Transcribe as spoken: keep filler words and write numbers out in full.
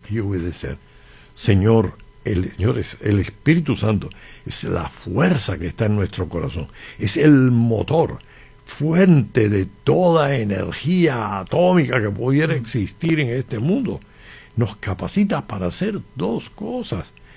y obedecer. Señor, el Señor es el Espíritu Santo, es la fuerza que está en nuestro corazón, es el motor, fuente de toda energía atómica que pudiera existir en este mundo. Nos capacita para hacer dos cosas: